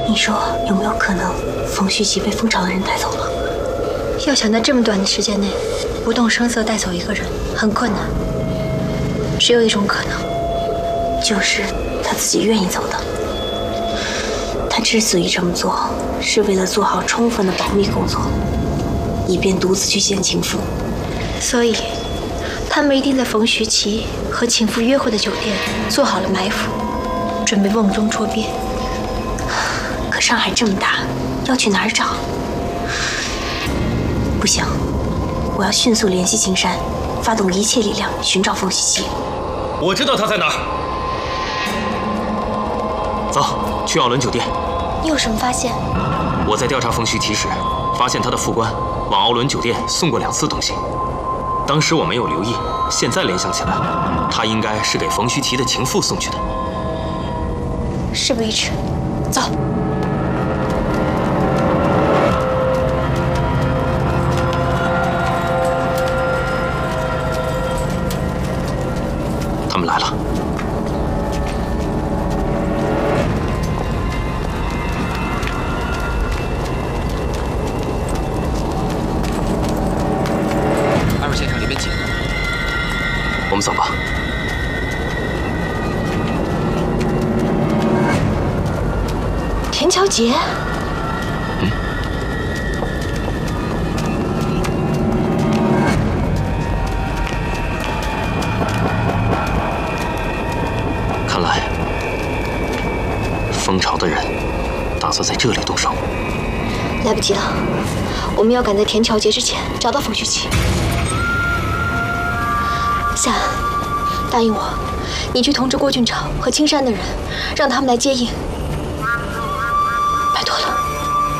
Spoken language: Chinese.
你说有没有可能冯旭琪被蜂巢的人带走了？ 要想在这么短的时间内不动声色带走一个人，很困难。只有一种可能， 就是他自己愿意走的。他之所以这么做，是为了做好充分的保密工作，以便独自去见情妇。 所以，他们一定在冯徐琪和情妇约会的酒店做好了埋伏，准备瓮中捉鳖。 可上海这么大，要去哪儿找？不行，我要迅速联系青山，发动一切力量寻找冯徐琪。 我知道他在哪儿。走，去奥伦酒店。 你有什么发现？ 我在调查冯徐琪时，发现他的副官往奥伦酒店送过2次东西。当时我没有留意，现在联想起来，他应该是给冯徐琪的情妇送去的。 事不宜迟，走。 他们来了。 2位先生，里面请。 我们走吧。 田乔杰。 看来，蜂巢的人打算在这里动手。 来不及了，我们要赶在田乔杰之前找到冯徐琪。夏安，答应我，你去通知郭俊超和青山的人，让他们来接应